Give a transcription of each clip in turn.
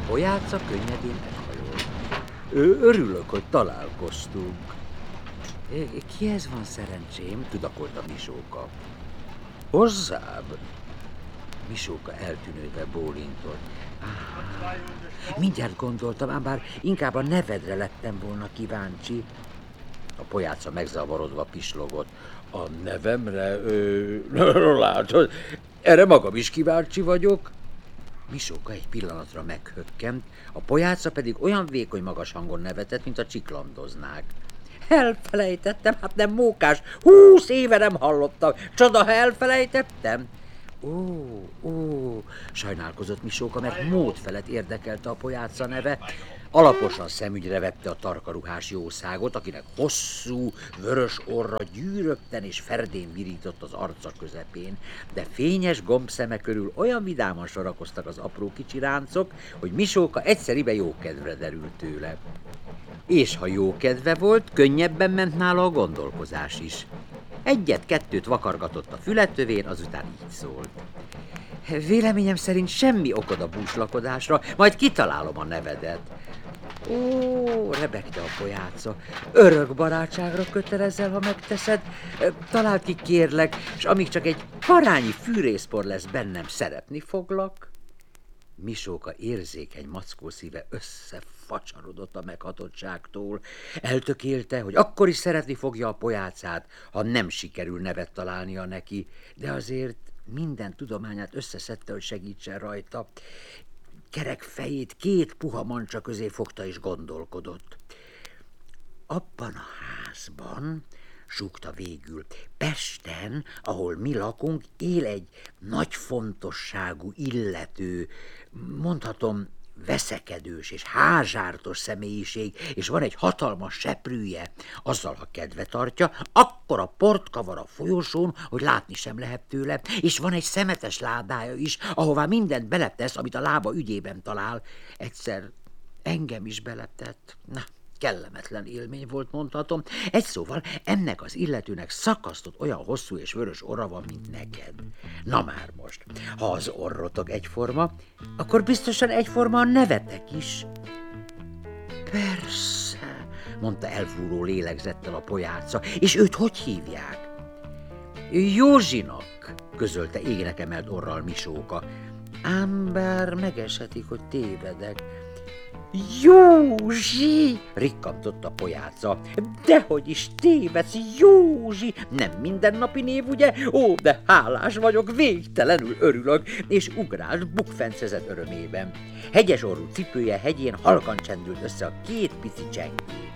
pojáca könnyedén meghajolt. Örülök, hogy találkoztunk. Kihez van szerencsém? Tudakolta Misóka. Hozzám? Misóka eltűnődve bólintott. Mindjárt gondoltam, ám bár inkább a nevedre lettem volna kíváncsi. A pojáca megzavarodva pislogott. A nevemre? Látod, erre magam is kíváncsi vagyok. Misóka egy pillanatra meghökkent, a pojáca pedig olyan vékony magas hangon nevetett, mint a csiklandoznák. Elfelejtettem, hát nem mókás, 20 éve nem hallottam, csoda, ha elfelejtettem. Ó, sajnálkozott Misóka, mert mód felett érdekelte a pojáca neve. Alaposan szemügyre vette a tarkaruhás jószágot, akinek hosszú, vörös orra gyűrögten és ferdén virított az arca közepén, de fényes gombszeme körül olyan vidáman sorakoztak az apró kicsi ráncok, hogy Misóka egyszeribe jókedvre derült tőle. És ha jókedve volt, könnyebben ment nála a gondolkozás is. Egyet-kettőt vakargatott a fületövén, azután így szólt. Véleményem szerint semmi okod a búslakodásra, majd kitalálom a nevedet. Rebegte a pojáca. Örök barátságra kötelezel, ha megteszed. Találd ki, kérlek, és amíg csak egy parányi fűrészpor lesz bennem, szeretni foglak. Misóka érzékeny mackó szíve összefacsarodott a meghatottságtól. Eltökélte, hogy akkor is szeretni fogja a pojácát, ha nem sikerül nevet találnia neki, de azért minden tudományát összeszedte, hogy segítsen rajta. Kerek fejét 2 puha mancsa közé fogta és gondolkodott. Abban a házban, súgta végül, Pesten, ahol mi lakunk, él egy nagy fontosságú illető, mondhatom, veszekedős és házsártos személyiség, és van egy hatalmas seprűje. Azzal, ha kedve tartja, akkora port kavar a folyosón, hogy látni sem lehet tőle, és van egy szemetes ládája is, ahová mindent beletesz, amit a lába ügyében talál. Egyszer engem is beletett. Na, kellemetlen élmény volt, mondhatom. Egy szóval ennek az illetőnek szakasztott olyan hosszú és vörös orra van, mint neked. Na már most, ha az orrotok egyforma, akkor biztosan egyforma a nevetek is. Persze, mondta elfúró lélegzettel a pojáca. És őt hogy hívják? Józsinak, közölte égnek emelt orral Misóka. Ám bár megeshetik, hogy tévedek. Józsi! Rikkantott a pojáca. Dehogy is tévedsz, Józsi! Nem mindennapi név, ugye? Ó, de hálás vagyok, végtelenül örülök, és ugrált bukfencezett örömében. Hegyes orrú cipője hegyén halkan csendült össze a 2 pici csengő.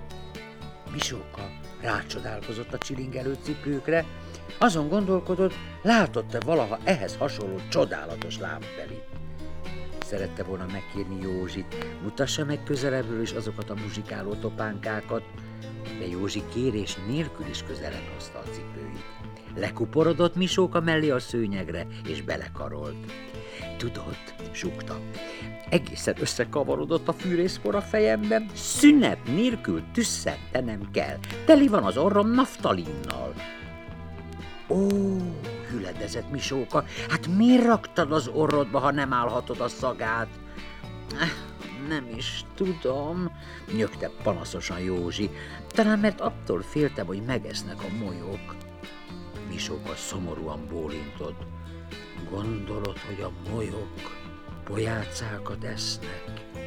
Misóka rácsodálkozott a csilingelő cipőkre, azon gondolkodott, látott-e valaha ehhez hasonló csodálatos lábbelit. Szerette volna megkérni Józsit, mutassa meg közelebbről is azokat a muzsikáló topánkákat, de Józsi kérés nélkül is közelebb hozta a cipőit. Lekuporodott Misóka mellé a szőnyegre, és belekarolt. Tudod, súgta, egészen összekavarodott a fűrészpor a fejemben, szünet nélkül tüsszentenem kell, teli van az orrom naftalinnal. Ó, hüledezett Misóka, hát miért raktad az orrodba, ha nem állhatod a szagát? Nem is tudom, nyögte panaszosan Józsi, talán mert attól féltem, hogy megesznek a molyok. Misóka szomorúan bólintott. Gondolod, hogy a molyok pojácákat esznek?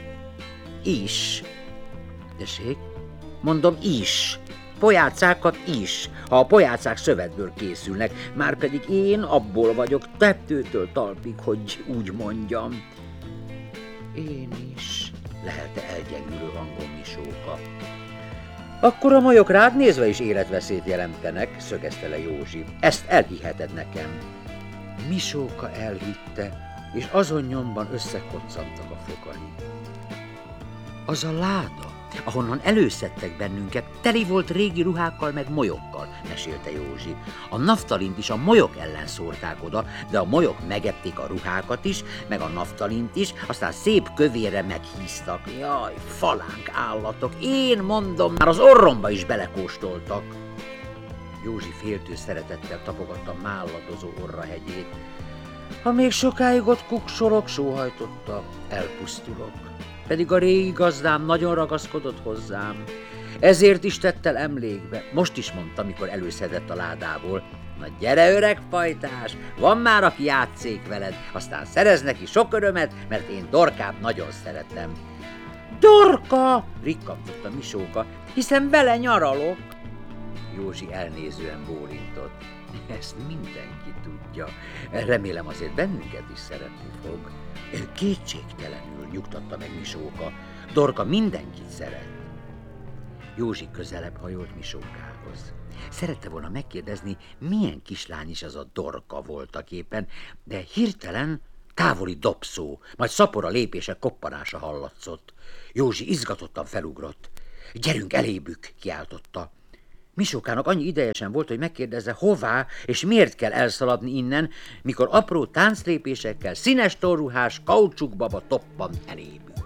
Is. Tessék? Mondom, is. Pojácákat is, ha a pojácák szövetből készülnek, márpedig én abból vagyok tettőtől talpig, hogy úgy mondjam. Én is, lehelte elgyengülő hangon Misóka. Akkor a molyok rád nézve is életveszélyt jelentenek, szögezte le Józsi. Ezt elhiheted nekem. Misóka elhitte, és azon nyomban összekoccantak a fogai. Az a láda, ahonnan előszedtek bennünket, teli volt régi ruhákkal meg molyokkal, mesélte Józsi. A naftalint is a molyok ellen szórták oda, de a molyok megették a ruhákat is, meg a naftalint is, aztán szép kövére meghíztak. Jaj, falánk állatok, én mondom, már az orromba is belekóstoltak. Józsi féltő szeretettel tapogatta málladozó orrahegyét. Ha még sokáig ott kuksolok, sóhajtotta, elpusztulok. Pedig a régi gazdám nagyon ragaszkodott hozzám. Ezért is tett el emlékbe. Most is mondta, mikor előszedett a ládából. Na gyere, öreg fajtás, van már, aki játszik veled, aztán szerez neki sok örömet, mert én Dorkát nagyon szeretem. Dorka! Rikkantott a Misóka, hiszen vele nyaralok. Józsi elnézően bólintott. Ezt mindenki tudja. Remélem azért bennünket is szeretni fog. Kétségtelenül, nyugtatta meg Misóka. Dorka mindenkit szeret. Józsi közelebb hajolt Misókához. Szerette volna megkérdezni, milyen kislány is az a Dorka voltaképpen, de hirtelen távoli dobszó, majd szapora lépések koppanása hallatszott. Józsi izgatottan felugrott. Gyerünk elébük, kiáltotta. Misókának annyi ideje sem volt, hogy megkérdezze, hová és miért kell elszaladni innen, mikor apró tánclépésekkel színes torruhás kaucsukbaba toppant elébük.